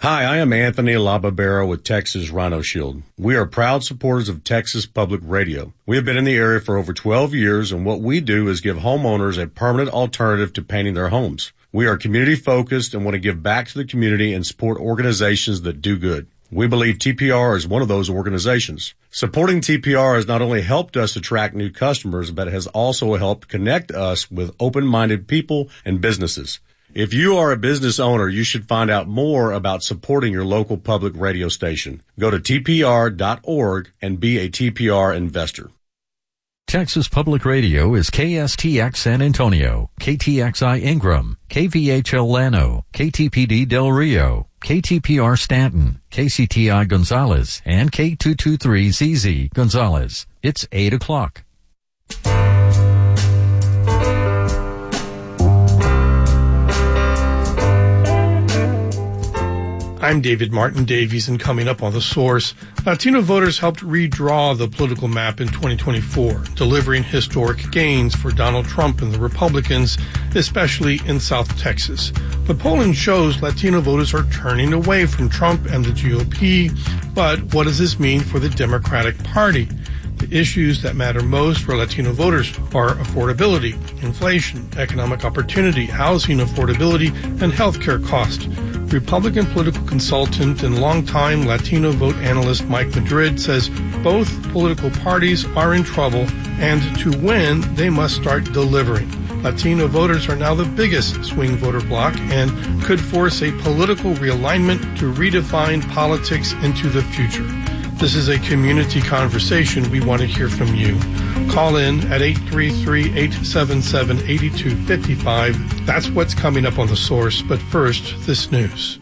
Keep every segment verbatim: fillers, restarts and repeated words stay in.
Hi, I am Anthony Lababero with Texas Rhino Shield. We are proud supporters of Texas Public Radio. We have been in the area for over twelve years, and what we do is give homeowners a permanent alternative to painting their homes. We are community focused and want to give back to the community and support organizations that do good. We believe T P R is one of those organizations. Supporting T P R has not only helped us attract new customers, but has also helped connect us with open-minded people and businesses. If you are a business owner, you should find out more about supporting your local public radio station. Go to T P R dot org and be a T P R investor. Texas Public Radio is K S T X San Antonio, K T X I Ingram, K V H L Llano, K T P D Del Rio, K T P R Stanton, K C T I Gonzales, and K two twenty-three Z Z Gonzales. It's eight o'clock. I'm David Martin Davies, and coming up on The Source, Latino voters helped redraw the political map in twenty twenty-four, delivering historic gains for Donald Trump and the Republicans, especially in South Texas. But polling shows Latino voters are turning away from Trump and the G O P. But what does this mean for the Democratic Party? The issues that matter most for Latino voters are affordability, inflation, economic opportunity, housing affordability, and health care cost. Republican political consultant and longtime Latino vote analyst Mike Madrid says both political parties are in trouble, and to win, they must start delivering. Latino voters are now the biggest swing voter bloc and could force a political realignment to redefine politics into the future. This is a community conversation. We want to hear from you. Call in at eight three three, eight seven seven, eight two five five. That's what's coming up on The Source. But first, this news.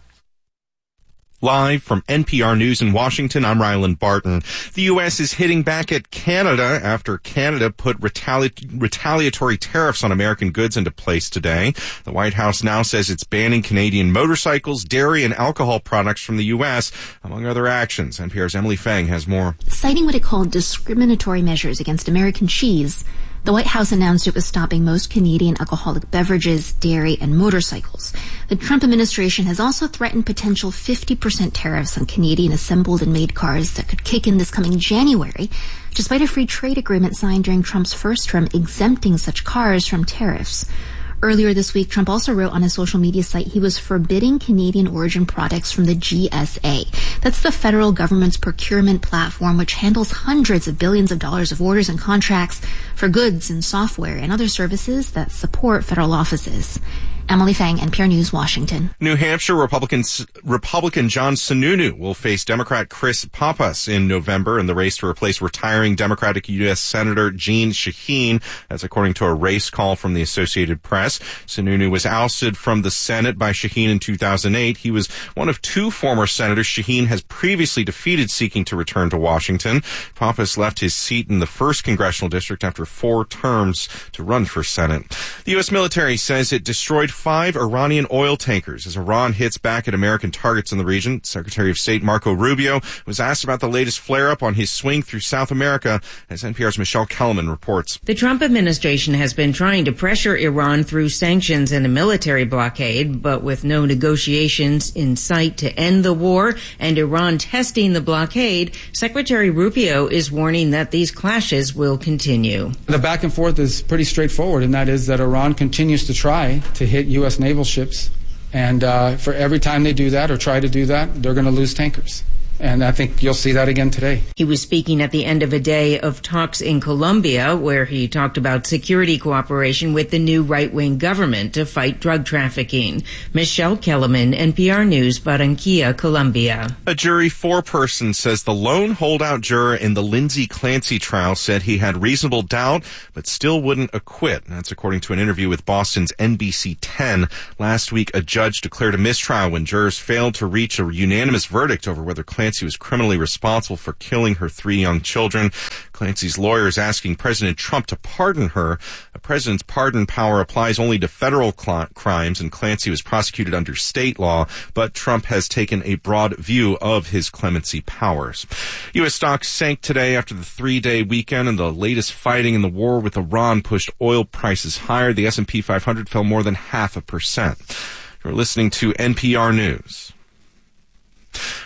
Live from N P R News in Washington, I'm Ryland Barton. The U S is hitting back at Canada after Canada put retali- retaliatory tariffs on American goods into place today. The White House now says it's banning Canadian motorcycles, dairy, and alcohol products from the U S, among other actions. N P R's Emily Fang has more. Citing what it called discriminatory measures against American cheese, the White House announced it was stopping most Canadian alcoholic beverages, dairy, and motorcycles. The Trump administration has also threatened potential fifty percent tariffs on Canadian assembled and made cars that could kick in this coming January, despite a free trade agreement signed during Trump's first term exempting such cars from tariffs. Earlier this week, Trump also wrote on his social media site he was forbidding Canadian origin products from the G S A. That's the federal government's procurement platform, which handles hundreds of billions of dollars of orders and contracts for goods and software and other services that support federal offices. Emily Fang, N P R News, Washington. New Hampshire Republican Republican John Sununu will face Democrat Chris Pappas in November in the race to replace retiring Democratic U S Senator Jeanne Shaheen. That's according to a race call from the Associated Press. Sununu was ousted from the Senate by Shaheen in two thousand eight. He was one of two former senators Shaheen has previously defeated seeking to return to Washington. Pappas left his seat in the first congressional district after four terms to run for Senate. The U S military says it destroyed five Iranian oil tankers as Iran hits back at American targets in the region. Secretary of State Marco Rubio was asked about the latest flare-up on his swing through South America, as N P R's Michelle Kellerman reports. The Trump administration has been trying to pressure Iran through sanctions and a military blockade, but with no negotiations in sight to end the war and Iran testing the blockade, Secretary Rubio is warning that these clashes will continue. The back and forth is pretty straightforward, and that is that Iran continues to try to hit U S naval ships, and uh, for every time they do that or try to do that, they're going to lose tankers. And I think you'll see that again today. He was speaking at the end of a day of talks in Colombia, where he talked about security cooperation with the new right-wing government to fight drug trafficking. Michelle Kellerman, N P R News, Barranquilla, Colombia. A jury foreperson says the lone holdout juror in the Lindsay Clancy trial said he had reasonable doubt, but still wouldn't acquit. That's according to an interview with Boston's N B C ten. Last week, a judge declared a mistrial when jurors failed to reach a unanimous verdict over whether Clancy Clancy was criminally responsible for killing her three young children. Clancy's lawyer is asking President Trump to pardon her. The president's pardon power applies only to federal cl- crimes, and Clancy was prosecuted under state law, but Trump has taken a broad view of his clemency powers. U S stocks sank today after the three-day weekend, and the latest fighting in the war with Iran pushed oil prices higher. The S and P five hundred fell more than half a percent. You're listening to N P R News.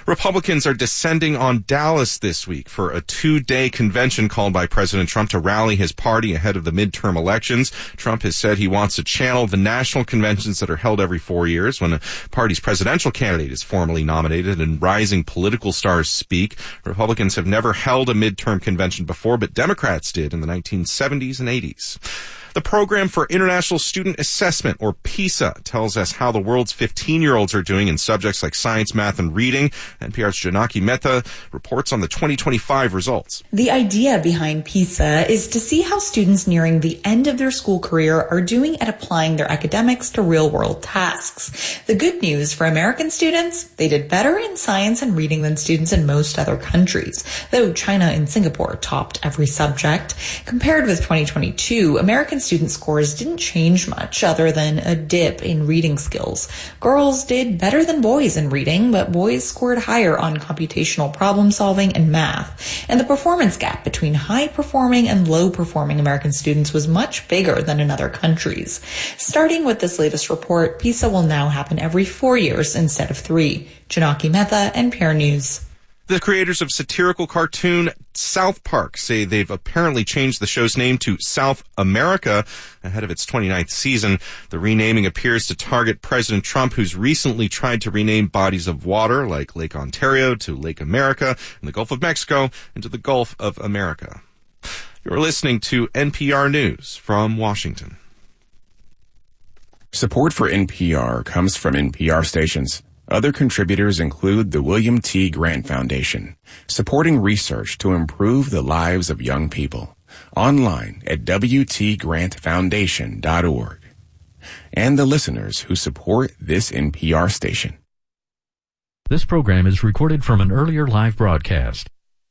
Republicans are descending on Dallas this week for a two-day convention called by President Trump to rally his party ahead of the midterm elections. Trump has said he wants to channel the national conventions that are held every four years when a party's presidential candidate is formally nominated and rising political stars speak. Republicans have never held a midterm convention before, but Democrats did in the nineteen seventies and eighties. The Program for International Student Assessment, or PISA, tells us how the world's fifteen-year-olds are doing in subjects like science, math, and reading. N P R's Janaki Mehta reports on the twenty twenty-five results. The idea behind PISA is to see how students nearing the end of their school career are doing at applying their academics to real-world tasks. The good news for American students, they did better in science and reading than students in most other countries, though China and Singapore topped every subject. Compared with twenty twenty-two, American student scores didn't change much other than a dip in reading skills. Girls did better than boys in reading, but boys scored higher on computational problem solving and math. And the performance gap between high-performing and low-performing American students was much bigger than in other countries. Starting with this latest report, PISA will now happen every four years instead of three. Janaki Mehta, N P R News. The creators of satirical cartoon South Park say they've apparently changed the show's name to South America ahead of its twenty-ninth season. The renaming appears to target President Trump, who's recently tried to rename bodies of water like Lake Ontario to Lake America and the Gulf of Mexico into the Gulf of America. You're listening to N P R News from Washington. Support for N P R comes from N P R stations. Other contributors include the William T. Grant Foundation, supporting research to improve the lives of young people. Online at w t grant foundation dot org. And the listeners who support this N P R station. This program is recorded from an earlier live broadcast.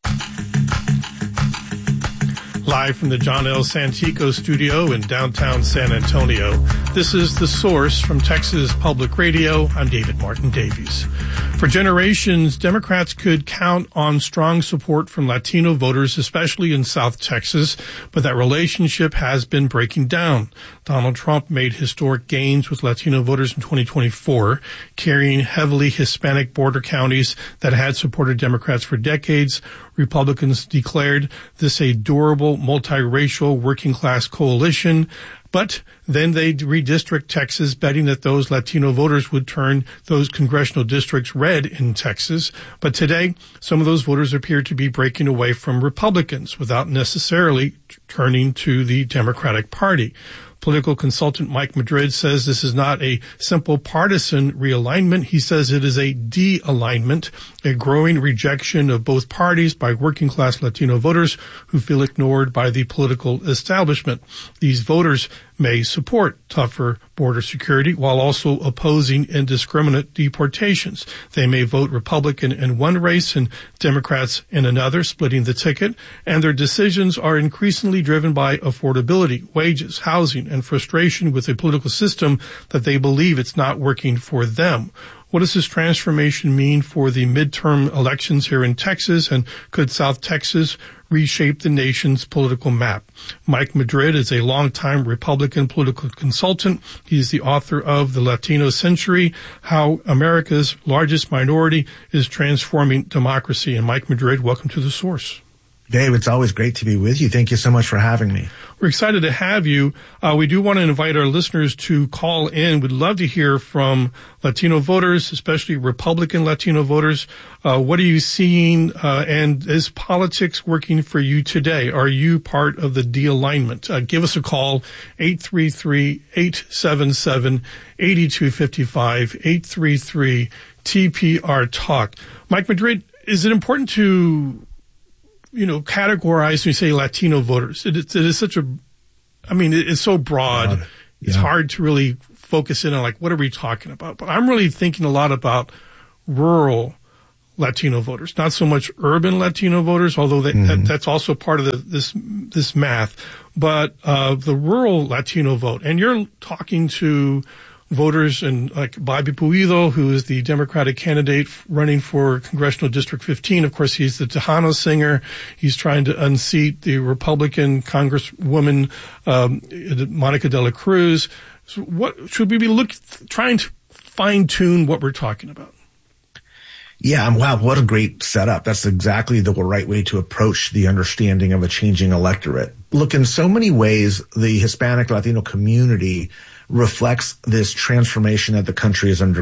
Live from the John L. Santico studio in downtown San Antonio, this is The Source from Texas Public Radio. I'm David Martin Davies. For generations, Democrats could count on strong support from Latino voters, especially in South Texas, but that relationship has been breaking down. Donald Trump made historic gains with Latino voters in twenty twenty-four, carrying heavily Hispanic border counties that had supported Democrats for decades. Republicans declared this a durable, multiracial, working-class coalition. But then they redistrict Texas, betting that those Latino voters would turn those congressional districts red in Texas. But today, some of those voters appear to be breaking away from Republicans without necessarily turning to the Democratic Party. Political consultant Mike Madrid says this is not a simple partisan realignment. He says it is a de-alignment, a growing rejection of both parties by working-class Latino voters who feel ignored by the political establishment. These voters may support tougher border security while also opposing indiscriminate deportations. They may vote Republican in one race and Democrats in another, splitting the ticket, and their decisions are increasingly driven by affordability, wages, housing, and frustration with a political system that they believe it's not working for them. What does this transformation mean for the midterm elections here in Texas, and could South Texas reshape the nation's political map? Mike Madrid is a longtime Republican political consultant. He's the author of The Latino Century, How America's Largest Minority is Transforming Democracy. And Mike Madrid, welcome to The Source. Dave, it's always great to be with you. Thank you so much for having me. We're excited to have you. Uh, we do want to invite our listeners to call in. We'd love to hear from Latino voters, especially Republican Latino voters. Uh, what are you seeing, uh, and is politics working for you today? Are you part of the de-alignment? Uh, give us a call, eight three three, eight seven seven, eight two five five, eight three three, T P R Talk. Mike Madrid, is it important to you know, categorize when you say Latino voters? It, it, it is such a, I mean, it, it's so broad. broad. Yeah. It's hard to really focus in on, like, what are we talking about? But I'm really thinking a lot about rural Latino voters, not so much urban Latino voters, although that, mm-hmm. that that's also part of the, this this math, but uh, the rural Latino vote. And you're talking to voters and like Bobby Puido, who is the Democratic candidate running for Congressional District fifteen. Of course, he's the Tejano singer. He's trying to unseat the Republican Congresswoman, um, Monica de la Cruz. So what should we be look, trying to fine tune what we're talking about? Yeah, wow, what a great setup. That's exactly the right way to approach the understanding of a changing electorate. Look, in so many ways, the Hispanic Latino community reflects this transformation that the country is undergoing.